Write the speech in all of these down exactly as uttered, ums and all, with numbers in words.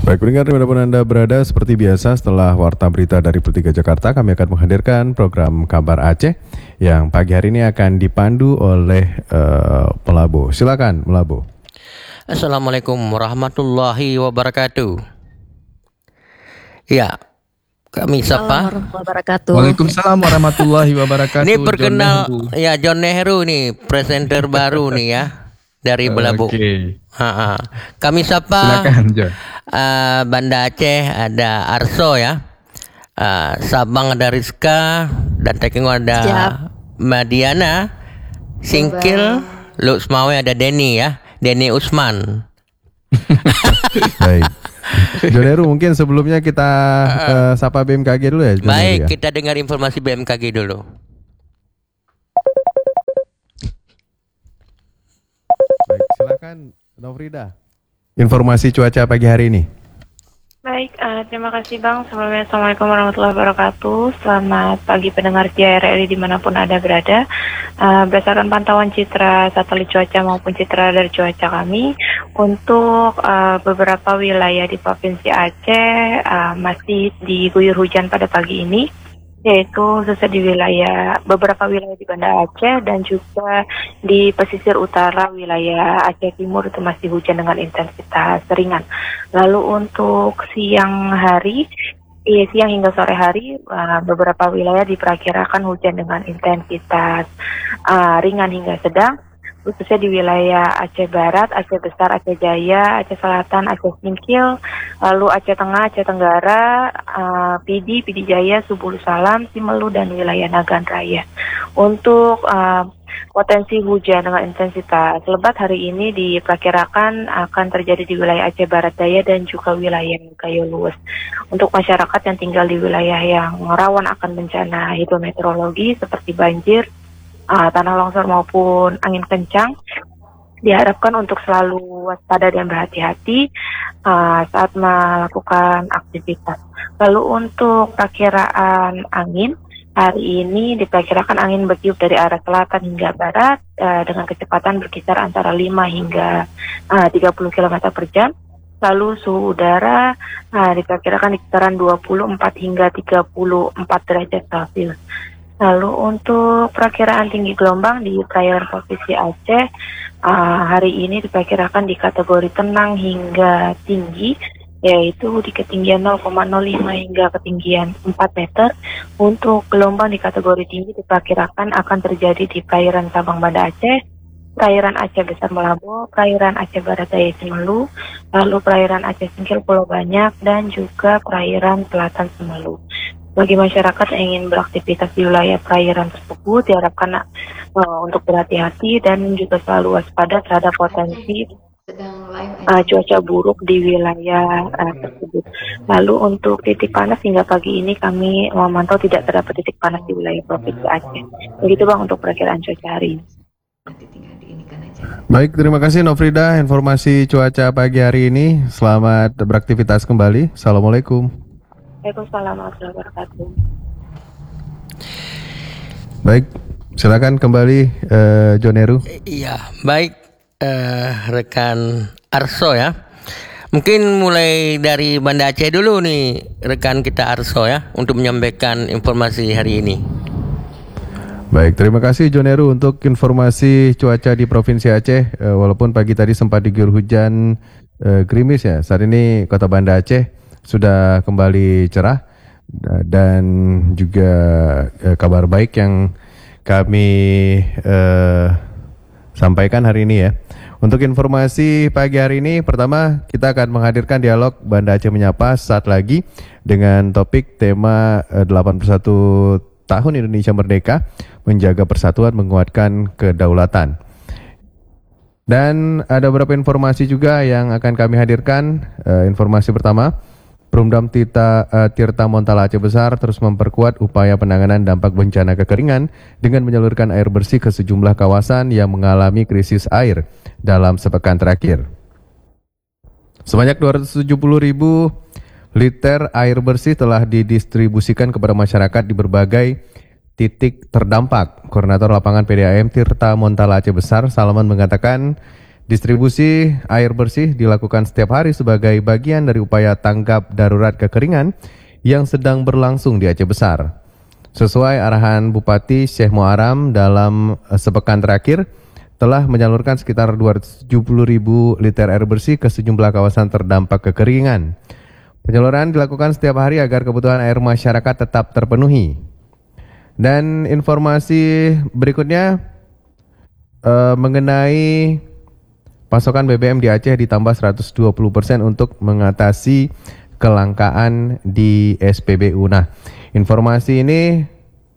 Baik pendengar dimanapun Anda berada, seperti biasa setelah Warta Berita dari Pertiga Jakarta, kami akan menghadirkan program Kabar Aceh yang pagi hari ini akan dipandu oleh uh, Melabo. Silakan Melabo. Assalamualaikum warahmatullahi wabarakatuh. Ya, kami sapa. Waalaikumsalam warahmatullahi wabarakatuh. Ini perkenal John ya John Nehru nih, presenter baru nih ya dari Melabo. Oke. Okay. Kami sapa. Silakan John. Uh, Banda Aceh ada Arso ya, uh, Sabang ada Rizka, dan Tekengo ada Siap. Madiana, Singkil, Luxmawe ada Denny ya, Denny Usman. Baik. Joneru, mungkin sebelumnya kita uh, sapa B M K G dulu ya. Baik, ya? Kita dengar informasi B M K G dulu. Baik, silakan Nofrida. Informasi cuaca pagi hari ini. Baik, uh, terima kasih Bang. Sebelumnya Assalamualaikum warahmatullahi wabarakatuh. Selamat pagi pendengar J R R I dimanapun Anda berada. Uh, berdasarkan pantauan citra satelit cuaca maupun citra dari cuaca kami, untuk uh, beberapa wilayah di Provinsi Aceh uh, masih diguyur hujan pada pagi ini, yaitu khususnya di wilayah beberapa wilayah di Banda Aceh dan juga di pesisir utara wilayah Aceh Timur itu masih hujan dengan intensitas ringan. Lalu untuk siang hari, iya, siang hingga sore hari uh, beberapa wilayah diperkirakan hujan dengan intensitas uh, ringan hingga sedang, khususnya di wilayah Aceh Barat, Aceh Besar, Aceh Jaya, Aceh Selatan, Aceh Singkil, lalu Aceh Tengah, Aceh Tenggara, uh, Pidi, Pidi Jaya, Subulu Salam, Simelu, dan wilayah Nagan Raya. Untuk uh, potensi hujan dengan intensitas lebat hari ini diperkirakan akan terjadi di wilayah Aceh Barat Daya dan juga wilayah Gayo Luwes. Untuk masyarakat yang tinggal di wilayah yang rawan akan bencana hidrometeorologi seperti banjir, Uh, tanah longsor maupun angin kencang, diharapkan untuk selalu waspada dan berhati-hati uh, saat melakukan aktivitas. Lalu untuk perkiraan angin, hari ini diperkirakan angin bertiup dari arah selatan hingga barat uh, dengan kecepatan berkisar antara lima hingga uh, tiga puluh kilometer per jam. Lalu suhu udara uh, diperkirakan di kisaran dua puluh empat hingga tiga puluh empat derajat Celcius. Lalu untuk perakiraan tinggi gelombang di perairan Provinsi Aceh, uh, hari ini diperkirakan di kategori tenang hingga tinggi, yaitu di ketinggian nol koma nol lima hingga ketinggian empat meter. Untuk gelombang di kategori tinggi diperkirakan akan terjadi di perairan Sabang Banda Aceh, perairan Aceh Besar Melabo, perairan Aceh Barat Daya Simelu, lalu perairan Aceh Singkil Pulau Banyak, dan juga perairan Selatan Simelu. Bagi masyarakat yang ingin beraktivitas di wilayah perairan tersebut, diharapkan uh, untuk berhati-hati dan juga selalu waspada terhadap potensi uh, cuaca buruk di wilayah uh, tersebut. Lalu untuk titik panas hingga pagi ini kami memantau tidak terdapat titik panas di wilayah Provinsi Aceh. Begitu Bang untuk perakiraan cuaca hari ini. Baik, terima kasih Nofrida informasi cuaca pagi hari ini. Selamat beraktivitas kembali. Assalamualaikum. Waalaikumsalam warahmatullahi wabarakatuh. Baik, silakan kembali uh, Joneru. Iya, baik uh, rekan Arso ya. Mungkin mulai dari Banda Aceh dulu nih rekan kita Arso ya untuk menyampaikan informasi hari ini. Baik, terima kasih Joneru untuk informasi cuaca di Provinsi Aceh. Uh, walaupun pagi tadi sempat diguyur hujan uh, gerimis ya, saat ini Kota Banda Aceh sudah kembali cerah dan juga eh, kabar baik yang kami eh, sampaikan hari ini ya. Untuk informasi pagi hari ini, pertama kita akan menghadirkan dialog Banda Aceh Menyapa saat lagi dengan topik tema eh, delapan puluh satu tahun Indonesia Merdeka, menjaga persatuan, menguatkan kedaulatan. Dan ada beberapa informasi juga yang akan kami hadirkan. Eh, informasi pertama, Perumdam Tirta, uh, Tirta Montala Aceh Besar terus memperkuat upaya penanganan dampak bencana kekeringan dengan menyalurkan air bersih ke sejumlah kawasan yang mengalami krisis air dalam sepekan terakhir. Sebanyak dua ratus tujuh puluh ribu liter air bersih telah didistribusikan kepada masyarakat di berbagai titik terdampak. Koordinator lapangan P D A M Tirta Montala Aceh Besar, Salman, mengatakan Distribusi air bersih dilakukan setiap hari sebagai bagian dari upaya tanggap darurat kekeringan yang sedang berlangsung di Aceh Besar. Sesuai arahan Bupati Syekh Muaram dalam sepekan terakhir, telah menyalurkan sekitar dua ratus tujuh puluh ribu liter air bersih ke sejumlah kawasan terdampak kekeringan. Penyaluran dilakukan setiap hari agar kebutuhan air masyarakat tetap terpenuhi. Dan informasi berikutnya uh, mengenai pasokan B B M di Aceh ditambah seratus dua puluh persen untuk mengatasi kelangkaan di S P B U. Nah, informasi ini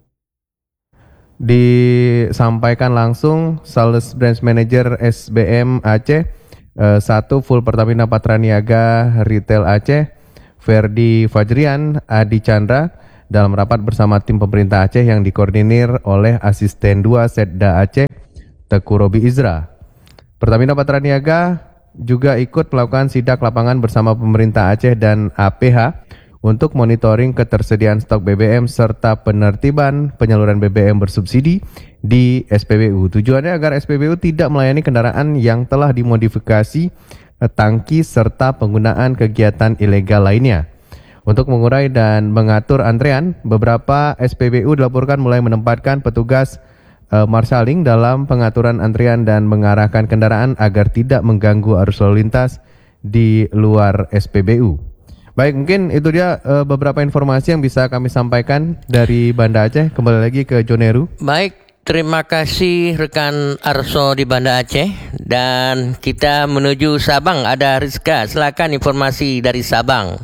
disampaikan langsung Sales Branch Manager S B M Aceh eh, satu Full Pertamina Patraniaga Retail Aceh, Ferdi Fajrian Adi Chandra, dalam rapat bersama tim pemerintah Aceh yang dikoordinir oleh Asisten dua Setda Aceh Teku Robi Izra. Pertamina Patraniaga juga ikut melakukan sidak lapangan bersama pemerintah Aceh dan A P H untuk monitoring ketersediaan stok B B M serta penertiban penyaluran B B M bersubsidi di S P B U. Tujuannya agar S P B U tidak melayani kendaraan yang telah dimodifikasi tangki serta penggunaan kegiatan ilegal lainnya. Untuk mengurai dan mengatur antrean, beberapa S P B U dilaporkan mulai menempatkan petugas Uh, marshaling dalam pengaturan antrian dan mengarahkan kendaraan agar tidak mengganggu arus lalu lintas di luar S P B U. Baik, mungkin itu dia uh, beberapa informasi yang bisa kami sampaikan dari Banda Aceh. Kembali lagi ke Joneru. Baik, terima kasih rekan Arso di Banda Aceh. Dan kita menuju Sabang, ada Rizka. Silakan informasi dari Sabang.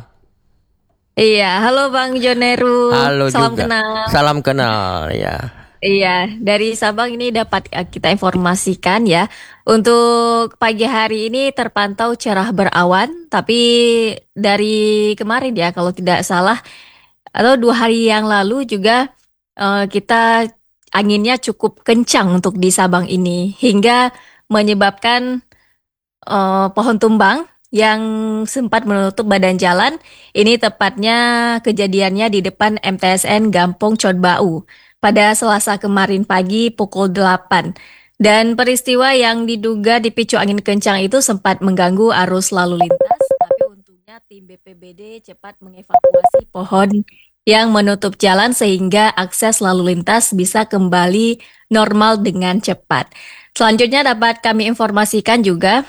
Iya, halo Bang Joneru. Halo Salam juga. kenal. Salam kenal, ya. Iya, dari Sabang ini dapat kita informasikan ya. Untuk pagi hari ini terpantau cerah berawan, tapi dari kemarin ya kalau tidak salah, atau dua hari yang lalu juga uh, kita anginnya cukup kencang untuk di Sabang ini, hingga menyebabkan uh, pohon tumbang yang sempat menutup badan jalan. Ini tepatnya kejadiannya di depan M T S N Gampong Codbau pada Selasa kemarin pagi pukul delapan. Dan peristiwa yang diduga dipicu angin kencang itu sempat mengganggu arus lalu lintas, tapi untungnya tim B P B D cepat mengevakuasi pohon yang menutup jalan sehingga akses lalu lintas bisa kembali normal dengan cepat. Selanjutnya dapat kami informasikan juga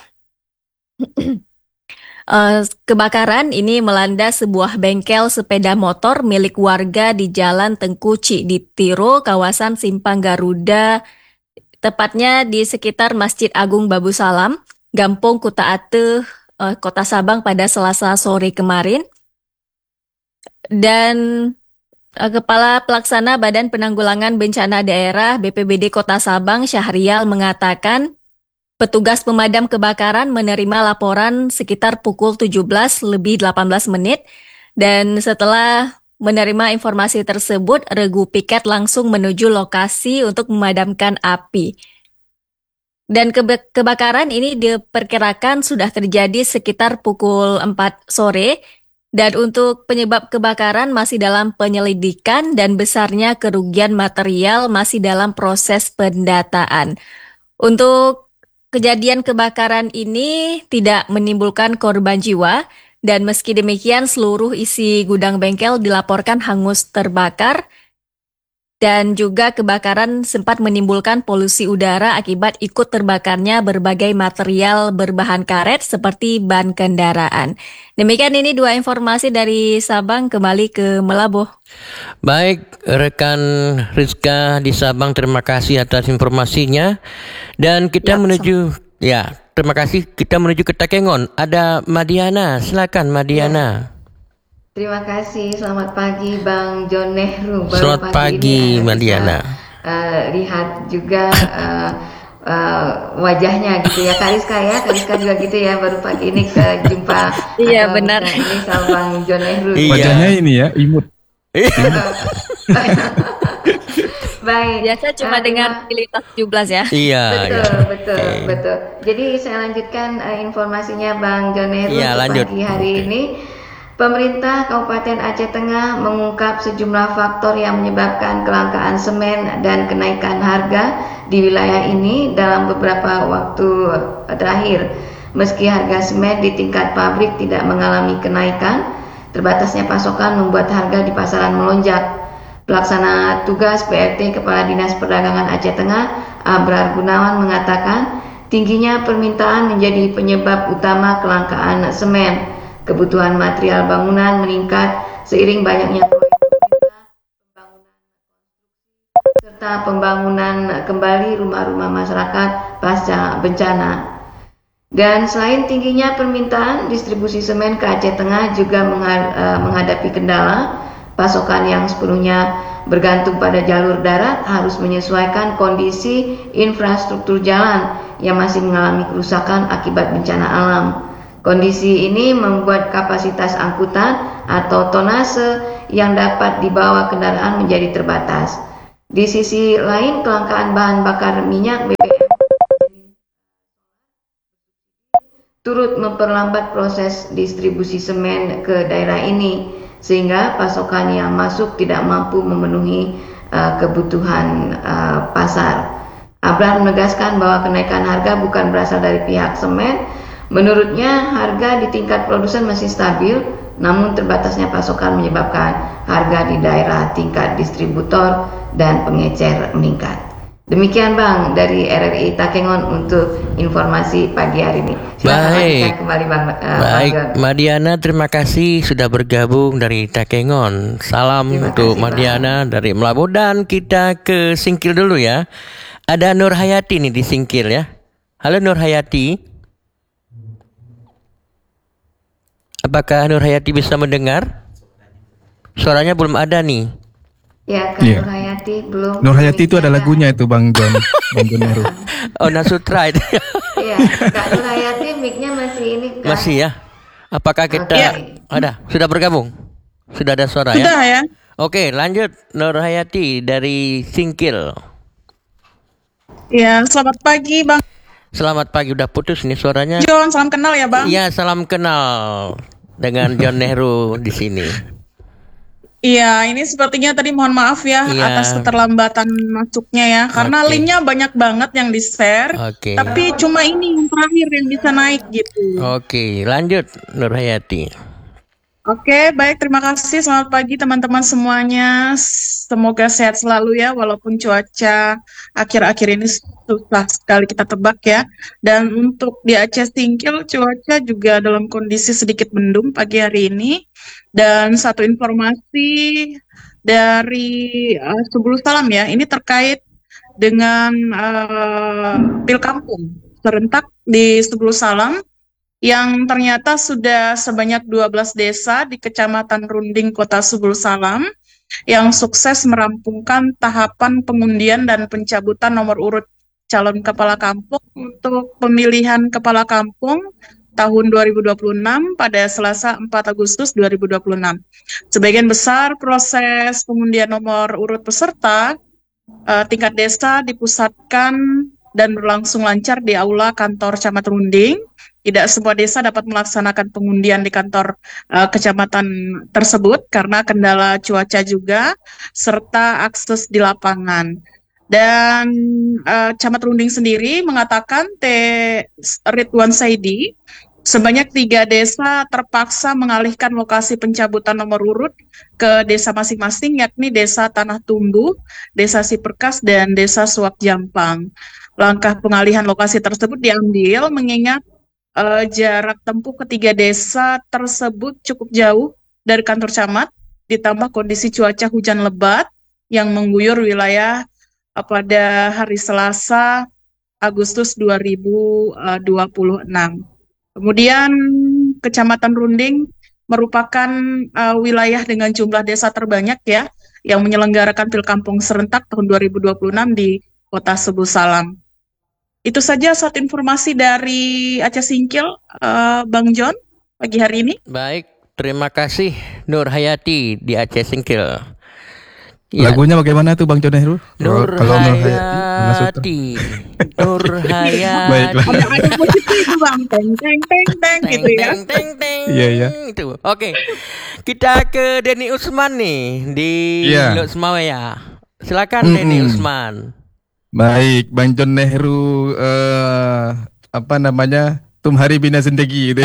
Uh, kebakaran ini melanda sebuah bengkel sepeda motor milik warga di Jalan Tengku Cikditiro, kawasan Simpang Garuda, tepatnya di sekitar Masjid Agung Babu Salam, Gampong Kuta Ate, uh, Kota Sabang pada Selasa sore kemarin. Dan uh, Kepala Pelaksana Badan Penanggulangan Bencana Daerah B P B D Kota Sabang, Syahrial, mengatakan petugas pemadam kebakaran menerima laporan sekitar pukul tujuh belas lebih delapan belas menit, dan setelah menerima informasi tersebut, regu piket langsung menuju lokasi untuk memadamkan api. Dan keba- kebakaran ini diperkirakan sudah terjadi sekitar pukul empat sore, dan untuk penyebab kebakaran masih dalam penyelidikan dan besarnya kerugian material masih dalam proses pendataan. Untuk kejadian kebakaran ini tidak menimbulkan korban jiwa, dan meski demikian seluruh isi gudang bengkel dilaporkan hangus terbakar, dan juga kebakaran sempat menimbulkan polusi udara akibat ikut terbakarnya berbagai material berbahan karet seperti ban kendaraan. Demikian ini dua informasi dari Sabang, kembali ke Melaboh. Baik, rekan Rizka di Sabang, terima kasih atas informasinya. Dan kita ya, menuju, sama. ya terima kasih, kita menuju ke Takengon. Ada Madiana, silakan Madiana. Ya. Terima kasih, selamat pagi Bang John Nehru. Baru selamat pagi, pagi Madiana. Uh, lihat juga uh, uh, wajahnya gitu ya, Kariska ya, Kariska juga gitu ya, baru pagi ini ke jumpa. Iya benar. Ini sama Bang John Nehru. Iya. Wajahnya ini ya, imut. Baik. Biasa cuma uh, dengar Militas tujuh belas ya. Iya. Betul, ya. betul, okay. betul. Jadi saya lanjutkan uh, informasinya Bang John Nehru ya, lanjut. pagi hari okay. ini. Pemerintah Kabupaten Aceh Tengah mengungkap sejumlah faktor yang menyebabkan kelangkaan semen dan kenaikan harga di wilayah ini dalam beberapa waktu terakhir. Meski harga semen di tingkat pabrik tidak mengalami kenaikan, terbatasnya pasokan membuat harga di pasaran melonjak. Pelaksana tugas P R T Kepala Dinas Perdagangan Aceh Tengah, Abrar Gunawan, mengatakan tingginya permintaan menjadi penyebab utama kelangkaan semen. Kebutuhan material bangunan meningkat seiring banyaknya proyek pembangunan serta pembangunan kembali rumah-rumah masyarakat pasca bencana. Dan selain tingginya permintaan, distribusi semen ke Aceh Tengah juga menghadapi kendala. Pasokan yang sepenuhnya bergantung pada jalur darat harus menyesuaikan kondisi infrastruktur jalan yang masih mengalami kerusakan akibat bencana alam. Kondisi ini membuat kapasitas angkutan atau tonase yang dapat dibawa kendaraan menjadi terbatas. Di sisi lain, kelangkaan bahan bakar minyak B B M turut memperlambat proses distribusi semen ke daerah ini, sehingga pasokan yang masuk tidak mampu memenuhi uh, kebutuhan uh, pasar. Abrar menegaskan bahwa kenaikan harga bukan berasal dari pihak semen. Menurutnya, harga di tingkat produsen masih stabil, namun terbatasnya pasokan menyebabkan harga di daerah tingkat distributor dan pengecer meningkat. Demikian Bang dari R R I Takengon untuk informasi pagi hari ini. Silakan Baik, kembali Bang. Uh, baik, Bang Madiana, terima kasih sudah bergabung dari Takengon. Salam Terima untuk kasih, Madiana dari Melabu, dan kita ke Singkil dulu ya. Ada Nur Hayati nih di Singkil ya. Halo Nur Hayati. Apakah Nur Hayati bisa mendengar? Suaranya belum ada nih. Ya, Kak Iya. Nur Hayati belum. Nur Hayati itu ada Mic-nya, lagunya itu Bang John. Bang John Heru. Oh, Nasutra itu. Iya, Kak Nur Hayati mic-nya masih ini kan. Masih ya? Apakah kita Oke. ada? Sudah bergabung? Sudah ada suara ya? Sudah ya. Oke, lanjut Nur Hayati dari Singkil. Ya, selamat pagi Bang Selamat pagi, udah putus nih suaranya. John, salam kenal ya Bang. Iya, salam kenal dengan John Nehru di sini. Iya, ini sepertinya tadi mohon maaf ya Iya. atas keterlambatan masuknya ya, karena Oke. linknya banyak banget yang di-share, Oke. tapi cuma ini yang terakhir yang bisa naik gitu. Oke, lanjut Nur Hayati. Oke, baik, terima kasih. Selamat pagi teman-teman semuanya. Semoga sehat selalu ya, walaupun cuaca akhir-akhir ini susah sekali kita tebak ya. Dan untuk di Aceh Singkil, cuaca juga dalam kondisi sedikit mendung pagi hari ini. Dan satu informasi dari uh, Subul Salam ya, ini terkait dengan uh, Pilkampung serentak di Subul Salam, yang ternyata sudah sebanyak dua belas desa di Kecamatan Runding, Kota Subul Salam yang sukses merampungkan tahapan pengundian dan pencabutan nomor urut calon kepala kampung untuk pemilihan kepala kampung tahun dua ribu dua puluh enam pada Selasa empat Agustus dua ribu dua puluh enam. Sebagian besar proses pengundian nomor urut peserta uh, tingkat desa dipusatkan dan berlangsung lancar di aula kantor Camat Runding. Tidak semua desa dapat melaksanakan pengundian di kantor uh, kecamatan tersebut karena kendala cuaca juga serta akses di lapangan. Dan uh, Camat Runding sendiri mengatakan T. Ridwan Saidi sebanyak tiga desa terpaksa mengalihkan lokasi pencabutan nomor urut ke desa masing-masing, yakni Desa Tanah Tumbuh, Desa Siperkas, dan Desa Suak Jampang. Langkah pengalihan lokasi tersebut diambil mengingat Uh, jarak tempuh ketiga desa tersebut cukup jauh dari kantor camat, ditambah kondisi cuaca hujan lebat yang mengguyur wilayah uh, pada hari Selasa Agustus dua ribu dua puluh enam. Kemudian Kecamatan Runding merupakan uh, wilayah dengan jumlah desa terbanyak ya yang menyelenggarakan Pilkampung serentak tahun dua ribu dua puluh enam di Kota Subul Salam. Itu saja satu informasi dari Aceh Singkil, uh, Bang John, pagi hari ini. Baik, terima kasih Nur Hayati di Aceh Singkil. Ya. Lagunya bagaimana tuh Bang John Heru? Nur Kalau Nur Hayati. Hayati Hayati. Nur Hayati. Baiklah. Ada ada musik itu bang, teng teng teng teng Teng, gitu ya. teng, teng, teng. Iya, iya. Itu. Oke. Kita ke Denny Usman nih di Iya. Lok Semawe ya. Silakan Mm-mm. Denny Usman. Baik, Bang John Nehru eh, apa namanya? Tumhari bina zindagi gitu.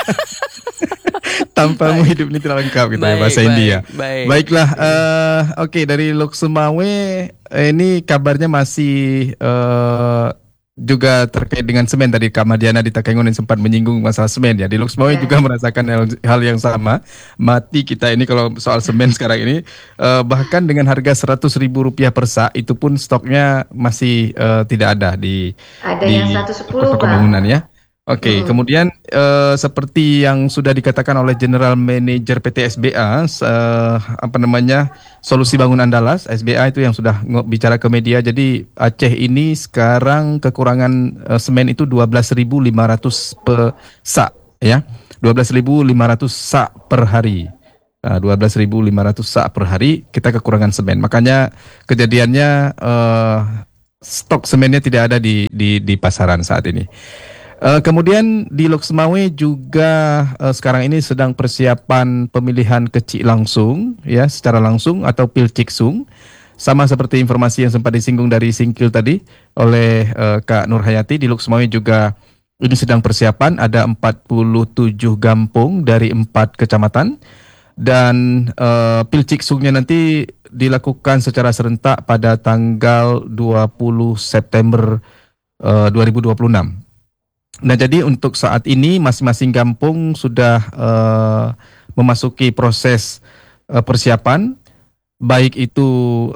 Tanpamu hidup ini tidak lengkap gitu ya Baik, bahasa baik, India. baik. Baiklah, eh, oke dari Lok Semawe eh, ini kabarnya masih eh, juga terkait dengan semen tadi Kak Madiana di Takengon yang sempat menyinggung masalah semen ya. Di Lok Semawe Ya. juga merasakan hal, hal yang sama. Mati kita ini kalau soal semen sekarang ini eh, bahkan dengan harga seratus ribu rupiah per sak itu pun stoknya masih eh, tidak ada di Ada di yang seratus sepuluh toko bang. bangunan ya. Oke, Mm. kemudian eh, seperti yang sudah dikatakan oleh General Manager P T S B A, s- eh, apa namanya, Solusi Bangunan Dallas, S B A itu yang sudah ngo- bicara ke media. Jadi Aceh ini sekarang kekurangan eh, semen itu dua belas ribu lima ratus per sak, ya, dua belas ribu lima ratus sak per hari. Nah, dua belas ribu lima ratus sak per hari kita kekurangan semen. Makanya kejadiannya eh, stok semennya tidak ada di di di pasaran saat ini. Eh, kemudian di Lok Semawe juga eh, sekarang ini sedang persiapan pemilihan kecil langsung ya secara langsung atau pilciksung, sama seperti informasi yang sempat disinggung dari Singkil tadi oleh eh, Kak Nur Hayati. Di Lok Semawe juga ini sedang persiapan, ada empat puluh tujuh gampung dari empat kecamatan dan eh, pilciksungnya nanti dilakukan secara serentak pada tanggal dua puluh September eh, dua ribu dua puluh enam. Nah, jadi untuk saat ini masing-masing kampung sudah eh, memasuki proses eh, persiapan, baik itu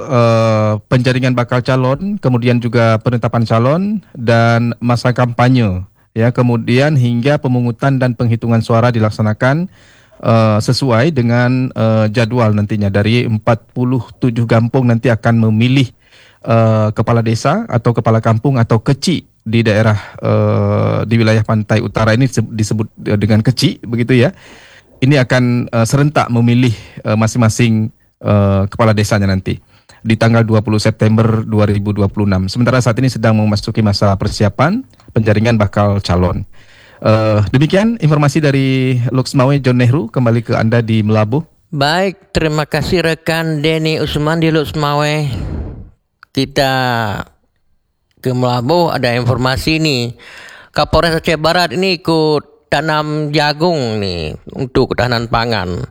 eh, penjaringan bakal calon, kemudian juga penetapan calon dan masa kampanye, ya, kemudian hingga pemungutan dan penghitungan suara dilaksanakan eh, sesuai dengan eh, jadwal nantinya. Dari empat puluh tujuh kampung nanti akan memilih eh, kepala desa atau kepala kampung atau kecil di daerah uh, di wilayah pantai utara ini disebut, disebut uh, dengan kecil begitu ya. Ini akan uh, serentak memilih uh, masing-masing uh, kepala desanya nanti di tanggal dua puluh September dua ribu dua puluh enam. Sementara saat ini sedang memasuki masa persiapan penjaringan bakal calon. Uh, demikian informasi dari Lok Semawe. John Nehru kembali ke Anda di Melabuh. Baik, terima kasih rekan Denny Usman di Lok Semawe. Kita ke Melabuh, ada informasi nih. Kapolres Aceh Barat ini ikut tanam jagung nih untuk ketahanan pangan.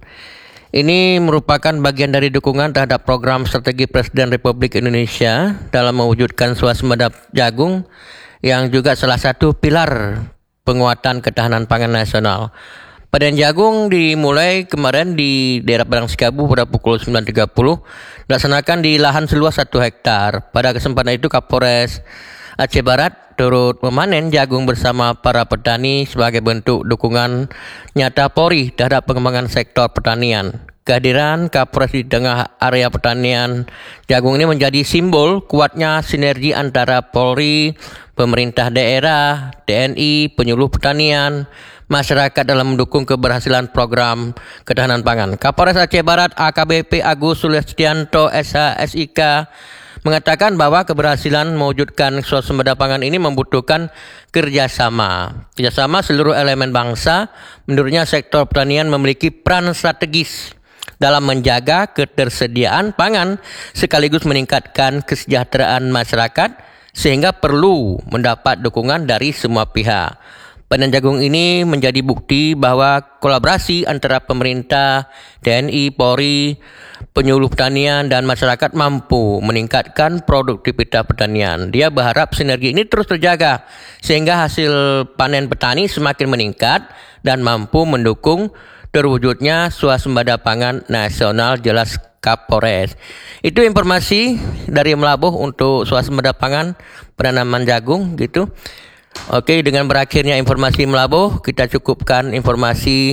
Ini merupakan bagian dari dukungan terhadap program strategi Presiden Republik Indonesia dalam mewujudkan swasembada jagung yang juga salah satu pilar penguatan ketahanan pangan nasional. Panen jagung dimulai kemarin di daerah Padang Sikabu pada pukul sembilan tiga puluh, dilaksanakan di lahan seluas satu hektar. Pada kesempatan itu Kapolres Aceh Barat turut memanen jagung bersama para petani sebagai bentuk dukungan nyata Polri terhadap pengembangan sektor pertanian. Kehadiran Kapolres di tengah area pertanian jagung ini menjadi simbol kuatnya sinergi antara Polri, pemerintah daerah, T N I, penyuluh pertanian, masyarakat dalam mendukung keberhasilan program ketahanan pangan. Kapolres Aceh Barat A K B P Agus Sulistianto S H S I K mengatakan bahwa keberhasilan mewujudkan swasembada pangan ini membutuhkan kerjasama. Kerjasama seluruh elemen bangsa. Menurutnya sektor pertanian memiliki peran strategis dalam menjaga ketersediaan pangan sekaligus meningkatkan kesejahteraan masyarakat sehingga perlu mendapat dukungan dari semua pihak. Panen jagung ini menjadi bukti bahwa kolaborasi antara pemerintah, T N I, Polri, penyuluh pertanian dan masyarakat mampu meningkatkan produktivitas pertanian. Dia berharap sinergi ini terus terjaga sehingga hasil panen petani semakin meningkat dan mampu mendukung terwujudnya swasembada pangan nasional, jelas Kapolres. Itu informasi dari Melabuh untuk swasembada pangan penanaman jagung gitu. Oke, dengan berakhirnya informasi Melabuh, kita cukupkan informasi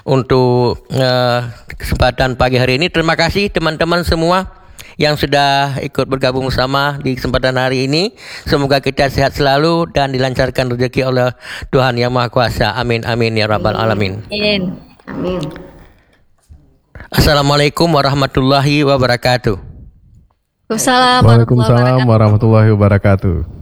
untuk uh, kesempatan pagi hari ini. Terima kasih teman-teman semua yang sudah ikut bergabung bersama di kesempatan hari ini. Semoga kita sehat selalu dan dilancarkan rezeki oleh Tuhan Yang Maha Kuasa. Amin, amin ya rabbal alamin. Amin. Amin. Assalamualaikum warahmatullahi wabarakatuh. Waalaikumsalam Waalaikumsalam warahmatullahi wabarakatuh.